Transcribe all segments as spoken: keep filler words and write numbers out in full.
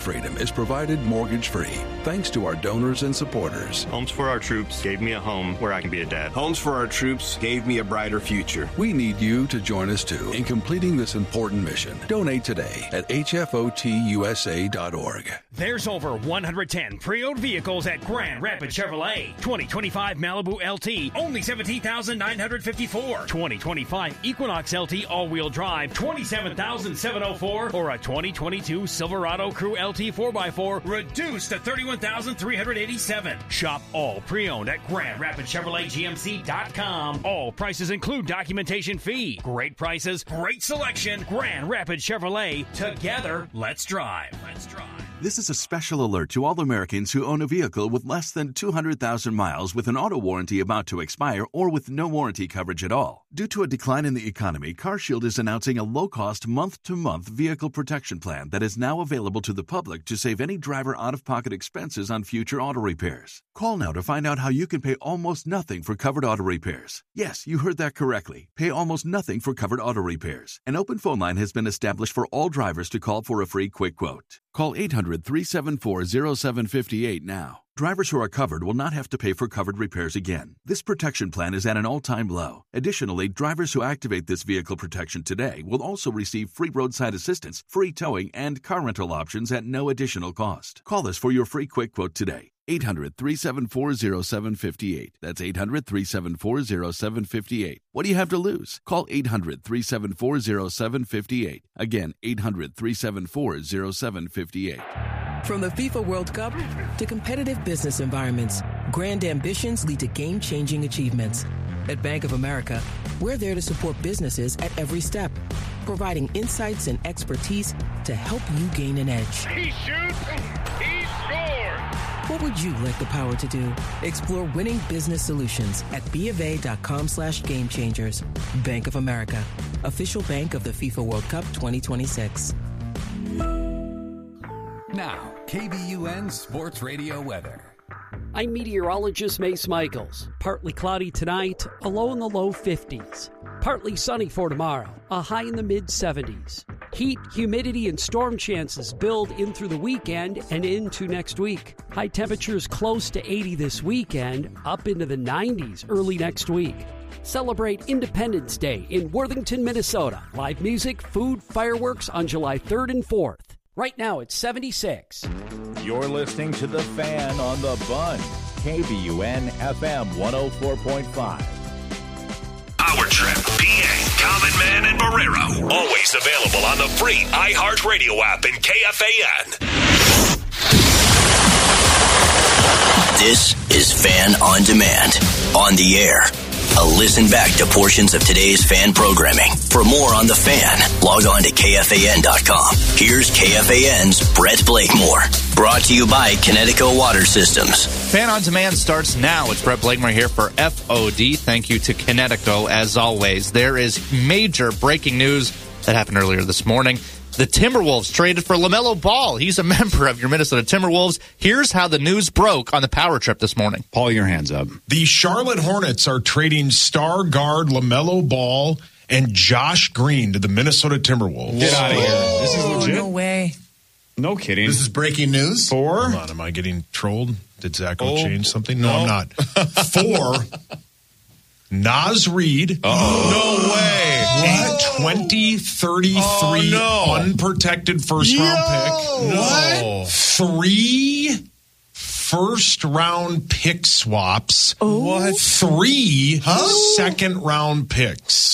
freedom is provided mortgage-free thanks to our donors and supporters. Homes for Our Troops gave me a home where I can be a dad. Homes for Our Troops gave me a brighter future. We need you to join us, too, in completing this important mission. Donate today at H F O T U S A dot org. There's over one hundred ten pre-owned vehicles at Grand Rapids Chevrolet. twenty twenty-five Malibu L T, only seventeen thousand nine hundred fifty-four dollars. twenty twenty-five Equinox L T all-wheel drive, twenty-seven thousand seven hundred four dollars. Or a twenty twenty-two Silverado Crew L T four by four, reduced to thirty-one thousand three hundred eighty-seven dollars. Shop all pre-owned at Grand Rapids Chevrolet G M C dot com. All prices include documentation fee. Great prices, great selection. Grand Rapids Chevrolet. Together, let's drive. Let's drive. This is a special alert to all Americans who own a vehicle with less than two hundred thousand miles with an auto warranty about to expire or with no warranty coverage at all. Due to a decline in the economy, CarShield is announcing a low-cost month-to-month vehicle protection plan that is now available to the public to save any driver out-of-pocket expenses on future auto repairs. Call now to find out how you can pay almost nothing for covered auto repairs. Yes, you heard that correctly. Pay almost nothing for covered auto repairs. An open phone line has been established for all drivers to call for a free quick quote. Call eight hundred, three seven four, zero seven five eight now. Drivers who are covered will not have to pay for covered repairs again. This protection plan is at an all-time low. Additionally, drivers who activate this vehicle protection today will also receive free roadside assistance, free towing, and car rental options at no additional cost. Call us for your free quick quote today. eight hundred, three seven four, zero seven five eight. That's eight hundred, three seven four, zero seven five eight. What do you have to lose? Call eight hundred, three seven four, zero seven five eight. Again, eight hundred, three seven four, zero seven five eight. From the FIFA World Cup to competitive business environments, grand ambitions lead to game-changing achievements. At Bank of America, we're there to support businesses at every step, providing insights and expertise to help you gain an edge. He shoots, he scores! What would you like the power to do? Explore winning business solutions at BofA.com slash game changers. Bank of America, official bank of the FIFA World Cup twenty twenty-six. Now, K B U N Sports Radio weather. I'm meteorologist Mace Michaels. Partly cloudy tonight, a low in the low fifties. Partly sunny for tomorrow, a high in the mid-seventies. Heat, humidity, and storm chances build in through the weekend and into next week. High temperatures close to eighty this weekend, up into the nineties early next week. Celebrate Independence Day in Worthington, Minnesota. Live music, food, fireworks on July third and fourth. Right now it's seventy-six. You're listening to The Fan on the Bun. K B U N F M one oh four point five. Power Trip, P A, Common Man, and Barrero. Always available on the free iHeartRadio app and K F A N. This is Fan on Demand. On the air. A listen back to portions of today's Fan programming. For more on The Fan, log on to K F A N dot com. Here's K F A N's Brett Blakemore. Brought to you by Connecticut Water Systems. Fan on Demand starts now. It's Brett Blakemore here for F O D. Thank you to Connecticut, as always. There is major breaking news that happened earlier this morning. The Timberwolves traded for LaMelo Ball. He's a member of your Minnesota Timberwolves. Here's how the news broke on the Power Trip this morning. Paul, your hands up. The Charlotte Hornets are trading star guard LaMelo Ball and Josh Green to the Minnesota Timberwolves. Get out of here. This is legit. No way. No kidding. This is breaking news. For? Hold on, am I getting trolled? Did Zacho oh, change something? No, no. I'm not. For Naz Reid. Oh. No way. A twenty thirty-three oh, no. unprotected first-round pick. No. What? Three first-round pick swaps. Oh. What? Three huh? second-round picks.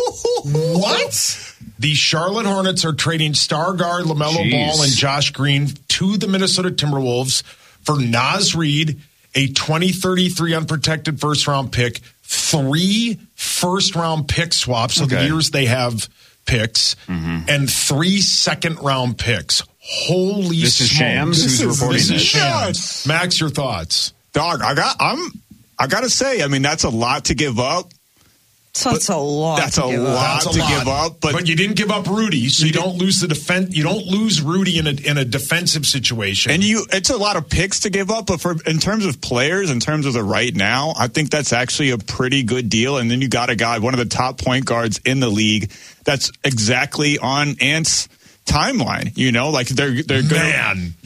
What? The Charlotte Hornets are trading star guard LaMelo Jeez. Ball and Josh Green to the Minnesota Timberwolves for Naz Reid, a twenty thirty-three unprotected first-round pick, three first-round pick swaps, so okay. the years they have picks, mm-hmm. and three second-round picks. Holy this is Shams this who's is, reporting this. this. Is Shams. Max, your thoughts? Dog, I got, I'm, I got to say, I mean, that's a lot to give up. That's a lot. That's a lot that's a to lot. give up. But, but you didn't give up Rudy, so you, you don't lose the defense. You don't lose Rudy in a in a defensive situation. And you, it's a lot of picks to give up. But for in terms of players, in terms of the right now, I think that's actually a pretty good deal. And then you got a guy, one of the top point guards in the league, that's exactly on Ant's timeline. You know, like they're they're going man.